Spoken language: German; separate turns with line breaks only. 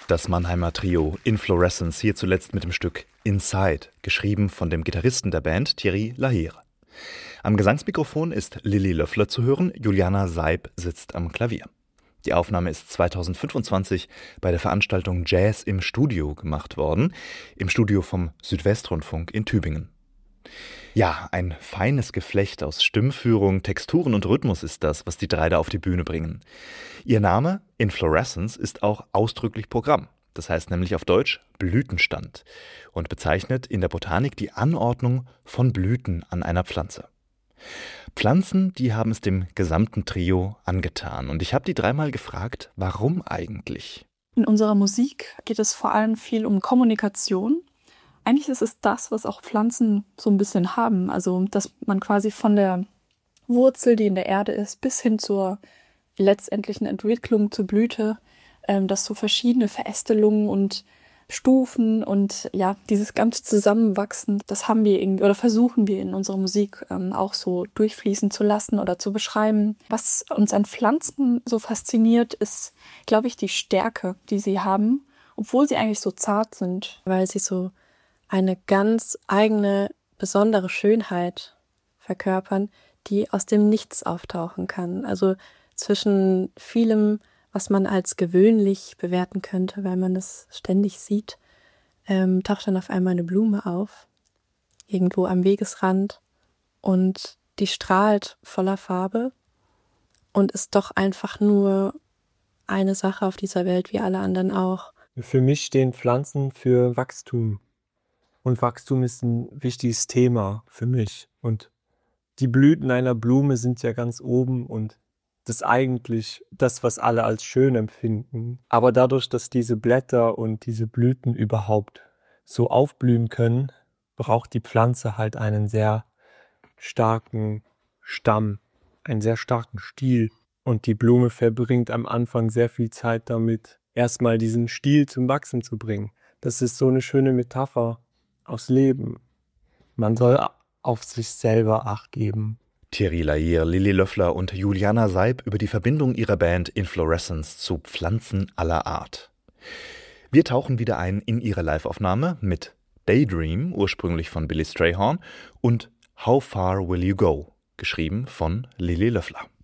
Das Mannheimer Trio Inflorescence, hier zuletzt mit dem Stück Inside, geschrieben von dem Gitarristen der Band Thierry Lahire. Am Gesangsmikrofon ist Lilly Löffler zu hören, Juliana Seib sitzt am Klavier. Die Aufnahme ist 2025 bei der Veranstaltung Jazz im Studio gemacht worden, im Studio vom Südwestrundfunk in Tübingen. Ja, ein feines Geflecht aus Stimmführung, Texturen und Rhythmus ist das, was die drei da auf die Bühne bringen. Ihr Name, Inflorescence, ist auch ausdrücklich Programm. Das heißt nämlich auf Deutsch Blütenstand und bezeichnet in der Botanik die Anordnung von Blüten an einer Pflanze. Pflanzen, die haben es dem gesamten Trio angetan. Und ich habe die dreimal gefragt, warum eigentlich?
In unserer Musik geht es vor allem viel um Kommunikation. Eigentlich ist es das, was auch Pflanzen so ein bisschen haben. Also, dass man quasi von der Wurzel, die in der Erde ist, bis hin zur letztendlichen Entwicklung zur Blüte, dass so verschiedene Verästelungen und Stufen und ja, dieses ganze Zusammenwachsen, das haben wir irgendwie oder versuchen wir in unserer Musik auch so durchfließen zu lassen oder zu beschreiben. Was uns an Pflanzen so fasziniert, ist, glaube ich, die Stärke, die sie haben, obwohl sie eigentlich so zart sind.
Weil sie so eine ganz eigene, besondere Schönheit verkörpern, die aus dem Nichts auftauchen kann. Also zwischen vielem, was man als gewöhnlich bewerten könnte, weil man das ständig sieht, taucht dann auf einmal eine Blume auf, irgendwo am Wegesrand, und die strahlt voller Farbe und ist doch einfach nur eine Sache auf dieser Welt, wie alle anderen auch.
Für mich stehen Pflanzen für Wachstum. Und Wachstum ist ein wichtiges Thema für mich. Und die Blüten einer Blume sind ja ganz oben und das ist eigentlich das, was alle als schön empfinden. Aber dadurch, dass diese Blätter und diese Blüten überhaupt so aufblühen können, braucht die Pflanze halt einen sehr starken Stamm, einen sehr starken Stiel. Und die Blume verbringt am Anfang sehr viel Zeit damit, erstmal diesen Stiel zum Wachsen zu bringen. Das ist so eine schöne Metapher aufs Leben. Man soll auf sich selber Acht geben.
Thierry Lahire, Lilly Löffler und Juliana Seib über die Verbindung ihrer Band Inflorescence zu Pflanzen aller Art. Wir tauchen wieder ein in ihre Liveaufnahme mit Daydream, ursprünglich von Billy Strayhorn, und How Far Will You Go, geschrieben von Lilly Löffler.